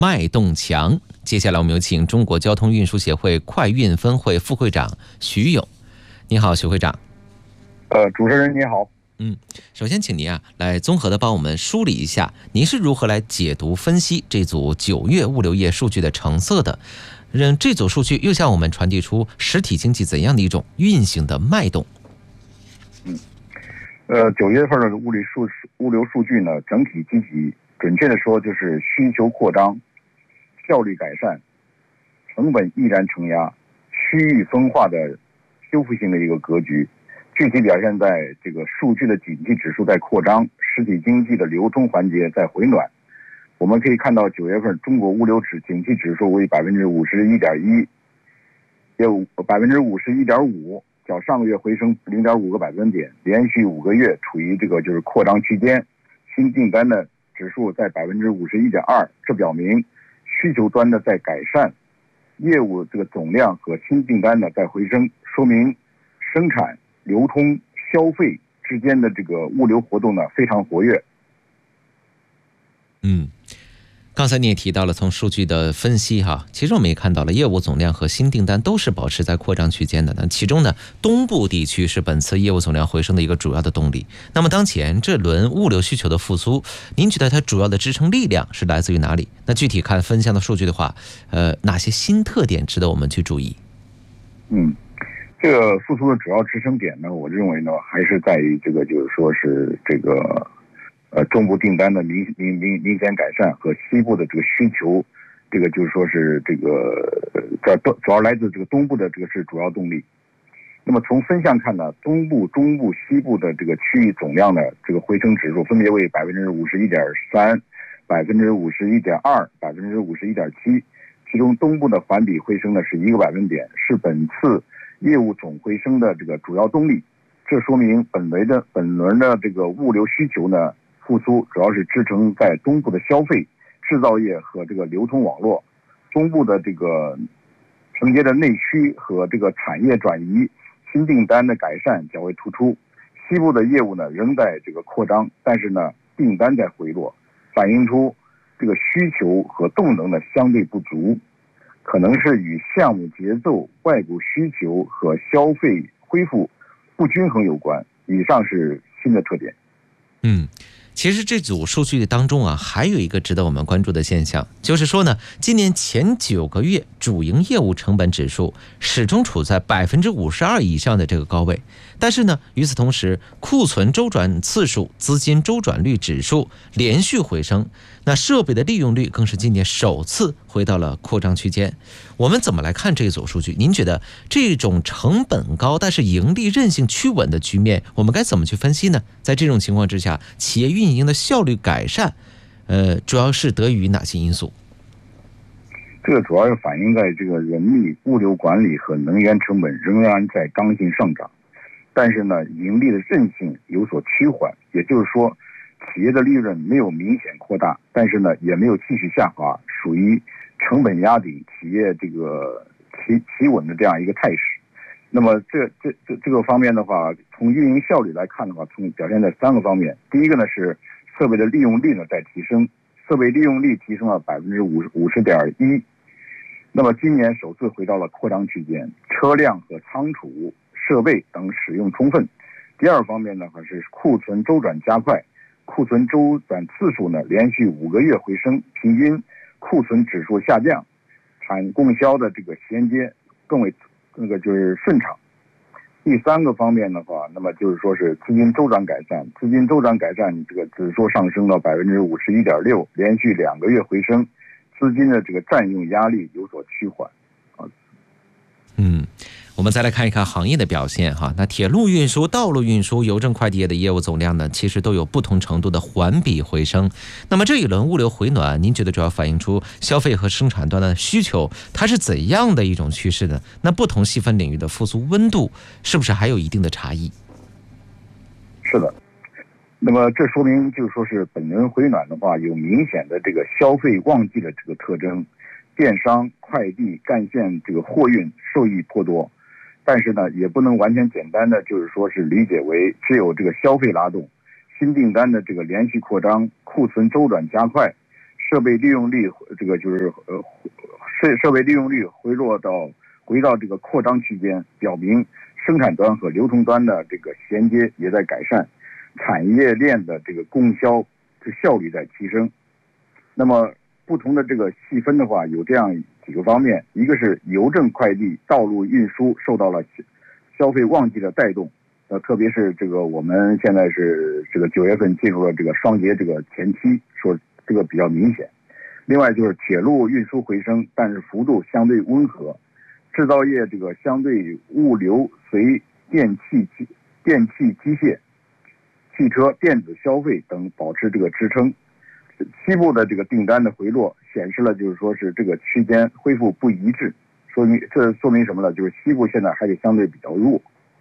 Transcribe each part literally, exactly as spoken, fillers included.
脉动强。接下来我们有请中国交通运输协会快运分会副会长徐勇。你好，徐会长。 呃，主持人你好。 嗯，首先请您啊来综合的帮我们梳理一下，您是如何来解读分析这组九月物流业数据的成色的？让这组数据又向我们传递出实体经济怎样的一种运行的脉动？ 嗯，呃，九月份的物流数物流数据呢，整体积极，准确的说就是需求扩张、效率改善、成本依然承压、区域分化的修复性的一个格局。具体表现在这个数据的景气指数在扩张，实体经济的流通环节在回暖。我们可以看到，九月份中国物流指景气指数为百分之五十一点一，有百分之五十一点五，较上个月回升零点五个百分点，连续五个月处于这个就是扩张区间。新订单的指数在百分之五十一点二，这表明需求端的在改善，业务这个总量和新订单呢在回升，说明生产、流通、消费之间的这个物流活动呢非常活跃。 嗯，刚才你也提到了从数据的分析哈，其实我们也看到了业务总量和新订单都是保持在扩张区间的。那其中呢，东部地区是本次业务总量回升的一个主要的动力。那么当前这轮物流需求的复苏，您觉得它主要的支撑力量是来自于哪里？那具体看分项的数据的话，呃，哪些新特点值得我们去注意？ 嗯。这个复苏的主要支撑点呢，我认为呢，还是在于这个，就是说是这个，呃，中部订单的明明明明显改善和西部的这个需求，这个就是说是这个，这主要来自这个东部的这个是主要动力。那么从分项看呢，东部、中部、西部的这个区域总量的这个回升指数分别为百分之五十一点三、百分之五十一点二、百分之五十一点七，其中东部的环比回升呢是一个百分点，是本次业务总回升的这个主要动力。这说明本轮的本轮的这个物流需求呢复苏，主要是支撑在东部的消费、制造业和这个流通网络，中部的这个承接的内需和这个产业转移、新订单的改善较为突出。西部的业务呢仍在这个扩张，但是呢订单在回落，反映出这个需求和动能的相对不足，可能是与项目节奏、外部需求和消费恢复不均衡有关。以上是新的特点。 嗯，其实这组数据当中啊，还有一个值得我们关注的现象，就是说呢，今年前九个月主营业务成本指数始终处在百分之五十二以上的这个高位，但是呢，与此同时，库存周转次数、资金周转率指数连续回升，那设备的利用率更是今年首次回到了扩张区间。我们怎么来看这一组数据？您觉得这种成本高但是盈利韧性趋稳的局面，我们该怎么去分析呢？在这种情况之下，企业运营的效率改善，呃，主要是得益于哪些因素？ 这个主要是反映在这个人力、物流管理和能源成本仍然在刚性上涨，但是呢，盈利的韧性有所趋缓，也就是说，企业的利润没有明显扩大，但是呢，也没有继续下滑，属于成本压顶、企业这个企企稳的这样一个态势。那么这这这这个方面的话，从运营效率来看的话，从表现在三个方面。第一个呢是设备的利用率呢在提升，设备利用率提升了百分之五十五十点一。那么今年首次回到了扩张区间，车辆和仓储设备等使用充分。第二方面呢，还是库存周转加快，库存周转次数呢连续五个月回升，平均库存指数下降，产供销的这个衔接更为那个就是顺畅。第三个方面的话，那么就是说是资金周转改善，资金周转改善这个指数上升到百分之五十一点六，连续两个月回升，资金的这个占用压力有所趋缓。 嗯。我们再来看一看行业的表现哈。那铁路运输、道路运输、邮政快递业的业务总量呢，其实都有不同程度的环比回升。那么这一轮物流回暖，您觉得主要反映出消费和生产端的需求，它是怎样的一种趋势呢？那不同细分领域的复苏温度，是不是还有一定的差异？ 是的。那么这说明就是说是本轮回暖的话，有明显的这个消费旺季的这个特征，电商、快递、干线这个货运受益颇多。但是呢，也不能完全简单的就是说是理解为只有这个消费拉动，新订单的这个连续扩张，库存周转加快， 设备利用率这个就是呃设设备利用率回落到回到这个扩张区间，表明生产端和流通端的这个衔接也在改善，产业链的这个供销这效率在提升。那么不同的这个细分的话，有这样几个方面，一个是邮政快递道路运输受到了消费旺季的带动，呃，特别是这个我们现在是这个九月份进入了这个双节这个前期，说这个比较明显。另外就是铁路运输回升，但是幅度相对温和，制造业这个相对物流随电气机电气机械、汽车、电子消费等保持这个支撑。西部的这个订单的回落显示了，就是说是这个区间恢复不一致，说明这说明什么呢？就是西部现在还是相对比较弱。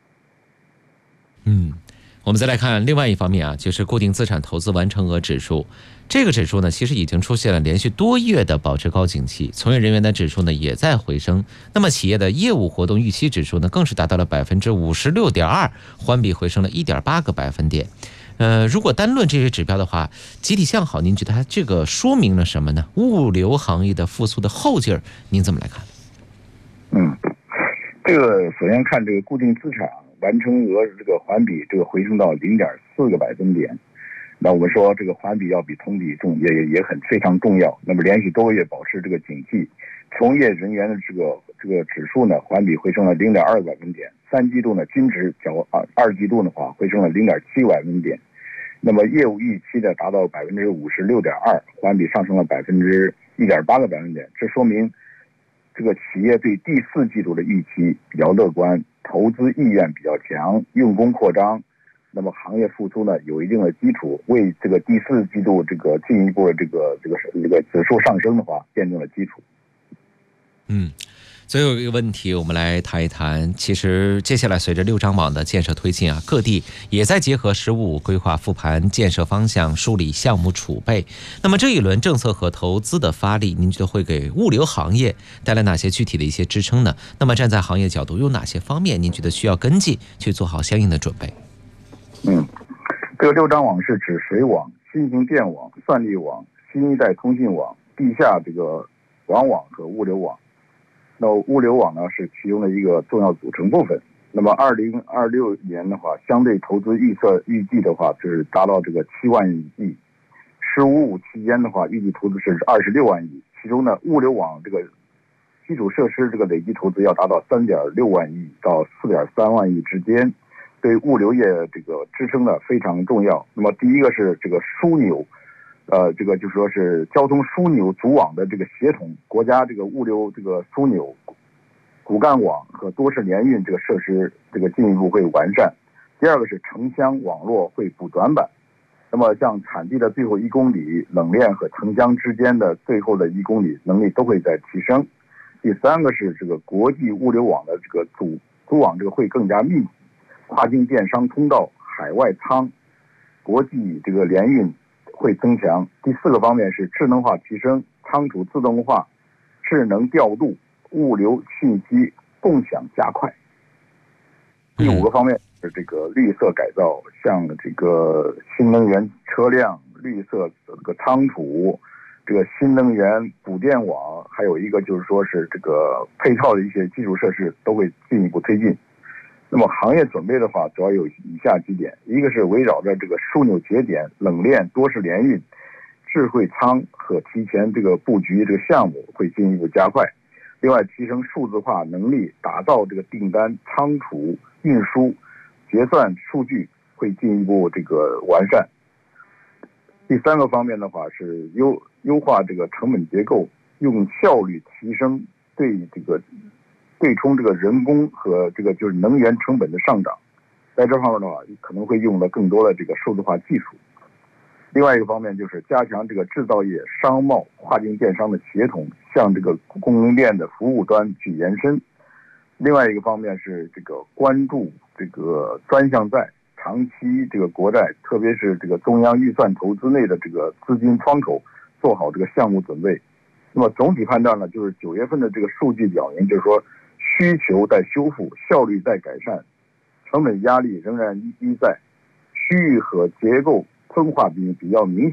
嗯，我们再来看另外一方面啊，就是固定资产投资完成额指数。这个指数呢，其实已经出现了连续多月的保持高景气，从业人员的指数呢也在回升。那么企业的业务活动预期指数呢，更是达到了百分之五十六点二，环比回升了一点八个百分点。呃，如果单论这些指标的话，集体向好，您觉得它这个说明了什么呢？物流行业的复苏的后劲儿，您怎么来看？ 嗯，这个首先看这个固定资产完成额这个环比这个回升到零点四个百分点，那我们说这个环比要比同比重也也也很非常重要。那么连续多个月保持这个景气，从业人员的这个这个指数呢，环比回升了零点二个百分点，三季度呢均值较二二季度的话回升了零点七个百分点。那么业务预期的达到百分之五十六点二，环比上升了百分之一点八个百分点。这说明这个企业对第四季度的预期比较乐观，投资意愿比较强，用工扩张。那么行业复苏呢有一定的基础，为这个第四季度这个进一步的这个这个这个指数上升的话奠定了基础。 嗯。最后一个问题，我们来谈一谈。其实接下来随着六张网的建设推进啊，各地也在结合“十五”规划复盘建设方向，梳理项目储备。那么这一轮政策和投资的发力，您觉得会给物流行业带来哪些具体的一些支撑呢？那么站在行业角度，有哪些方面您觉得需要跟进，去做好相应的准备？ 嗯，这个六张网是指水网、新型电网、算力网、新一代通信网、地下这个网网和物流网。那物流网呢是其中的一个重要组成部分。那么二零二六年的话，相对投资预测预计的话是达到这个七万亿，十五五期间的话，预计投资是二十六万亿。其中呢，物流网这个基础设施这个累计投资要达到三点六万亿到四点三万亿之间，对物流业这个支撑呢非常重要。那么第一个是这个枢纽。呃，这个就是说是交通枢纽组网的这个协同，国家这个物流这个枢纽、骨干网和多式联运这个设施这个进一步会完善。第二个是城乡网络会补短板，那么像产地的最后一公里、冷链和城乡之间的最后的一公里能力都会在提升。第三个是这个国际物流网的这个组组网这个会更加密集，跨境电商通道、海外仓、国际这个联运会增强。第四个方面是智能化提升，仓储自动化、智能调度、物流信息共享加快。第五个方面是这个绿色改造，像这个新能源车辆、绿色这个仓储、这个新能源补电网，还有一个就是说是这个配套的一些基础设施都会进一步推进。那么行业准备的话，主要有以下几点：一个是围绕着这个枢纽节点、冷链、多式联运、智慧仓和提前这个布局这个项目会进一步加快；另外，提升数字化能力，打造这个订单、仓储、运输、结算数据会进一步这个完善。第三个方面的话是优优化这个成本结构，用效率提升对这个。对冲这个人工和这个就是能源成本的上涨，在这方面的话，可能会用到更多的这个数字化技术。另外一个方面就是加强这个制造业、商贸、跨境电商的协同，向这个供应链的服务端去延伸。另外一个方面是这个关注这个专项债、长期这个国债，特别是这个中央预算投资内的这个资金窗口，做好这个项目准备。那么总体判断呢，就是九月份的这个数据表明，就是说。需求在修复，效率在改善，成本压力仍然依在，区域和结构分化比比较明显。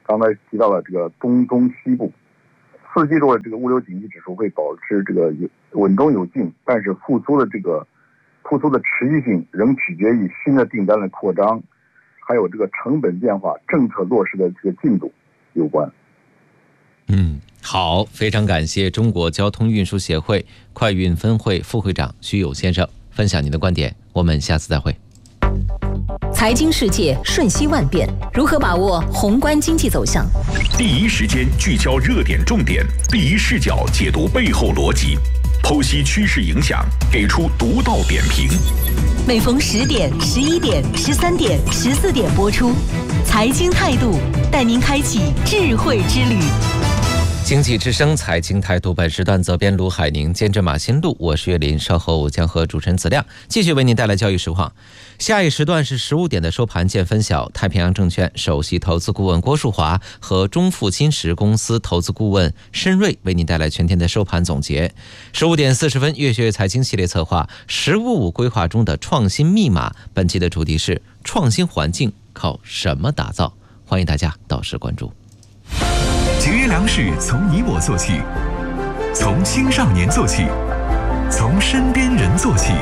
刚才提到了这个东中西部，四季度的这个物流景气指数会保持这个稳中有进，但是复苏的这个复苏的持续性仍取决于新的订单的扩张，还有这个成本变化、政策落实的这个进度有关。 嗯，好，非常感谢中国交通运输协会快运分会副会长徐友先生分享您的观点，我们下次再会。 财经世界瞬息万变，如何把握宏观经济走向？ 第一时间聚焦热点重点，第一视角解读背后逻辑，剖析趋势影响，给出独到点评。 每逢十点、十一点、十三点、十四点播出，财经态度带您开启智慧之旅。 经济之声财经态度，本时段责编卢海宁，监制马新路，我是岳林。稍后将和主持人子亮继续为您带来交易实况。下一时段是十五点的收盘见分晓，太平洋证券首席投资顾问郭树华和中富金石公司投资顾问申瑞为您带来全天的收盘总结。十五点四十分，越学越财经系列策划“十五五”规划中的创新密码，本期的主题是创新环境靠什么打造？欢迎大家到时关注。 节约粮食从你我做起，从青少年做起，从身边人做起。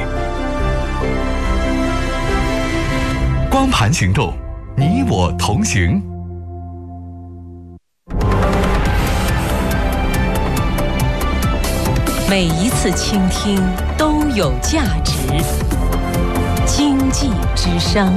光盘行动，你我同行。 每一次倾听都有价值。经济之声。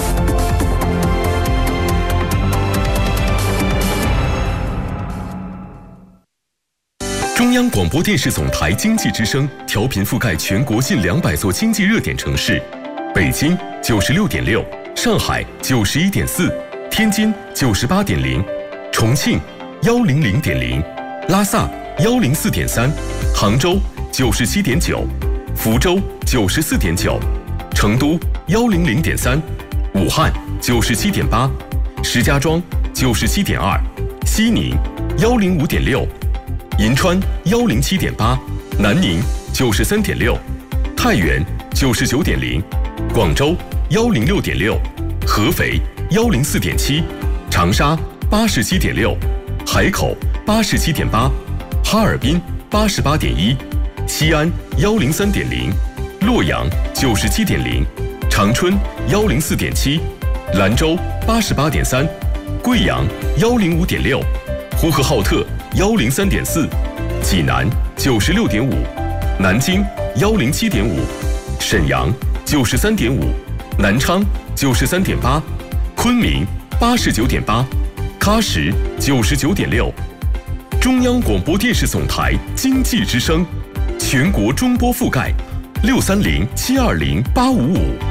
中央广播电视总台经济之声调频覆盖全国近两百座经济热点城市：北京九十六点六，上海九十一点四，天津九十八点零，重庆幺零零点零，拉萨幺零四点三，杭州九十七点九，福州九十四点九，成都幺零零点三，武汉九十七点八，石家庄九十七点二，西宁幺零五点六。银川幺零七点八，南宁九十三点六，太原九十九点零，广州幺零六点六，合肥幺零四点七，长沙八十七点六，海口八十七点八，哈尔滨八十八点一，西安幺零三点零，洛阳九十七点零，长春幺零四点七，兰州八十八点三，贵阳幺零五点六，呼和浩特幺零三点四，济南九十六点五，南京幺零七点五，沈阳九十三点五，南昌九十三点八，昆明八十九点八，喀什九十九点六。中央广播电视总台经济之声，全国中波覆盖，六三零七二零八五五。